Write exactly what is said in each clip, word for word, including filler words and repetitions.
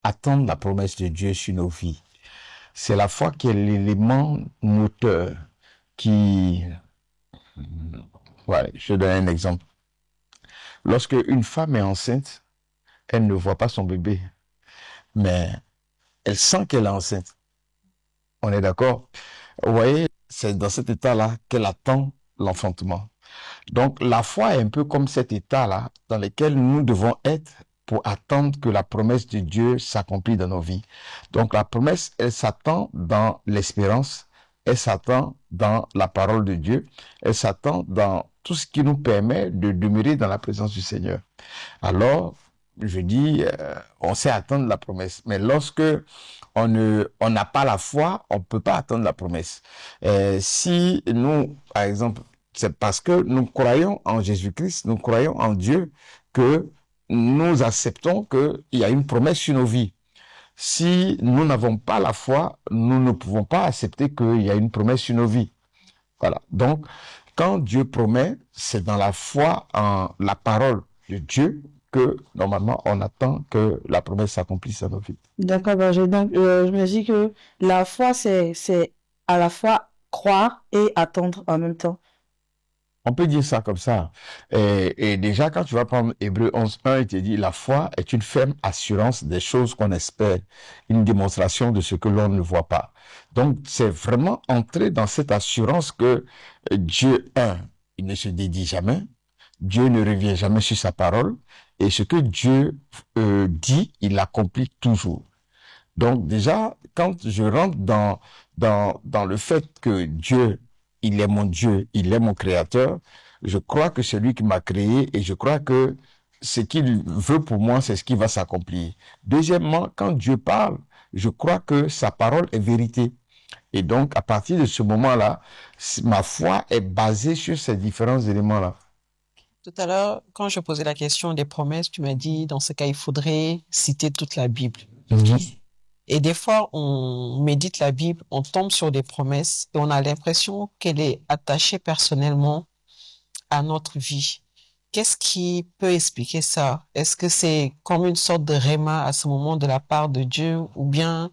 attendre la promesse de Dieu sur nos vies. C'est la foi qui est l'élément moteur qui... Ouais, je donne un exemple. Lorsque une femme est enceinte, elle ne voit pas son bébé, mais elle sent qu'elle est enceinte. On est d'accord? Vous voyez, c'est dans cet état-là qu'elle attend l'enfantement. Donc, la foi est un peu comme cet état-là dans lequel nous devons être pour attendre que la promesse de Dieu s'accomplisse dans nos vies. Donc, la promesse, elle s'attend dans l'espérance, elle s'attend dans la parole de Dieu, elle s'attend dans tout ce qui nous permet de demeurer dans la présence du Seigneur. Alors, je dis, euh, on sait attendre la promesse, mais lorsque on ne, on n'a pas la foi, on ne peut pas attendre la promesse. Euh, si nous, par exemple, c'est parce que nous croyons en Jésus-Christ, nous croyons en Dieu, que nous acceptons qu'il y a une promesse sur nos vies. Si nous n'avons pas la foi, nous ne pouvons pas accepter qu'il y a une promesse sur nos vies. Voilà. Donc, quand Dieu promet, c'est dans la foi en la parole de Dieu que, normalement, on attend que la promesse s'accomplisse dans nos vies. D'accord, ben je, donc, euh, je me dis que la foi, c'est, c'est à la fois croire et attendre en même temps. On peut dire ça comme ça. Et, et déjà, quand tu vas prendre Hébreux onze, un, il te dit, la foi est une ferme assurance des choses qu'on espère, une démonstration de ce que l'on ne voit pas. Donc, c'est vraiment entrer dans cette assurance que Dieu, un, il ne se dédie jamais, Dieu ne revient jamais sur sa parole, et ce que Dieu euh, dit, il l'accomplit toujours. Donc, déjà, quand je rentre dans, dans, dans le fait que Dieu, il est mon Dieu, il est mon créateur, je crois que c'est lui qui m'a créé et je crois que ce qu'il veut pour moi, c'est ce qui va s'accomplir. Deuxièmement, quand Dieu parle, je crois que sa parole est vérité. Et donc, à partir de ce moment-là, ma foi est basée sur ces différents éléments-là. Tout à l'heure, quand je posais la question des promesses, tu m'as dit, dans ce cas, il faudrait citer toute la Bible. Mm-hmm. Et des fois, on médite la Bible, on tombe sur des promesses et on a l'impression qu'elle est attachée personnellement à notre vie. Qu'est-ce qui peut expliquer ça? Est-ce que c'est comme une sorte de réma à ce moment de la part de Dieu, ou bien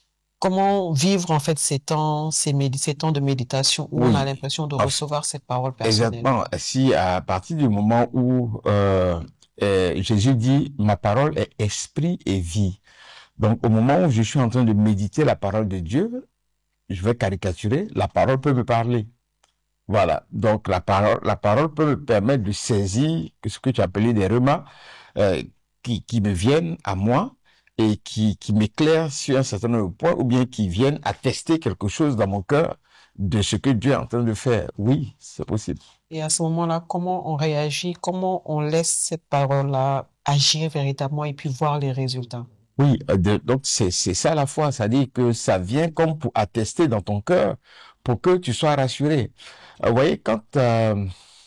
comment vivre en fait ces temps, ces, médi- ces temps de méditation où Oui. on a l'impression de recevoir cette parole personnelle? Exactement. Si à partir du moment où euh, euh, Jésus dit « ma parole est esprit et vie », donc au moment où je suis en train de méditer la parole de Dieu, je vais caricaturer, la parole peut me parler. Voilà. Donc la parole, la parole peut me permettre de saisir ce que tu appelais des remas euh, qui, qui me viennent à moi et qui, qui m'éclairent sur un certain nombre de points, ou bien qui viennent attester quelque chose dans mon cœur de ce que Dieu est en train de faire. Oui, c'est possible. Et à ce moment-là, comment on réagit, comment on laisse cette parole-là agir véritablement et puis voir les résultats? Oui, de, donc c'est c'est ça la foi, c'est-à-dire que ça vient comme pour attester dans ton cœur, pour que tu sois rassuré. Vous voyez, quand euh,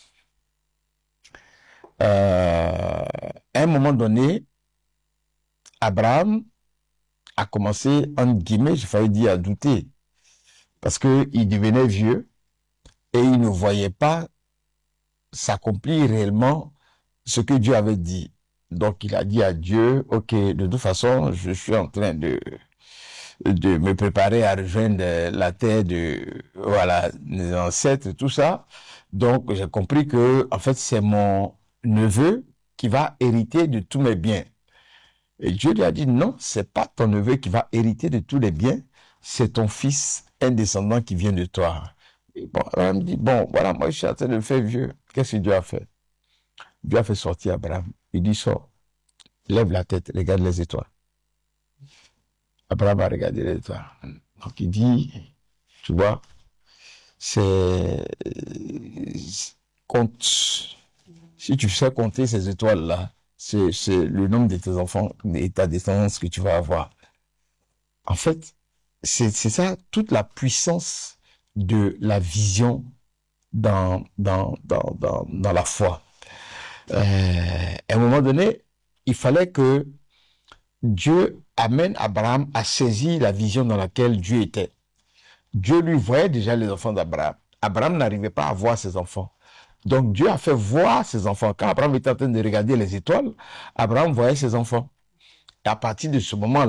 euh, à un moment donné, Abraham a commencé, entre guillemets, je failli dire, à douter, parce que il devenait vieux et il ne voyait pas s'accomplir réellement ce que Dieu avait dit. Donc il a dit à Dieu, ok, de toute façon, je suis en train de de me préparer à rejoindre la terre de voilà mes ancêtres, tout ça. Donc j'ai compris que en fait c'est mon neveu qui va hériter de tous mes biens. Et Dieu lui a dit non, c'est pas ton neveu qui va hériter de tous les biens, c'est ton fils, un descendant qui vient de toi. Et bon, Abraham me dit bon, voilà, moi je suis en train de me faire vieux. Qu'est-ce que Dieu a fait? Dieu a fait sortir Abraham. Il dit sors, lève la tête, regarde les étoiles. Abraham a regardé les étoiles. Donc il dit, tu vois, c'est compte. Si tu sais compter ces étoiles-là, c'est c'est le nombre de tes enfants et ta descendance que tu vas avoir. En fait, c'est c'est ça toute la puissance de la vision dans dans dans dans dans la foi. Euh, à un moment donné, il fallait que Dieu amène Abraham à saisir la vision dans laquelle Dieu était. Dieu lui voyait déjà les enfants d'Abraham. Abraham n'arrivait pas à voir ses enfants. Donc Dieu a fait voir ses enfants. Quand Abraham était en train de regarder les étoiles, Abraham voyait ses enfants. Et à partir de ce moment-là,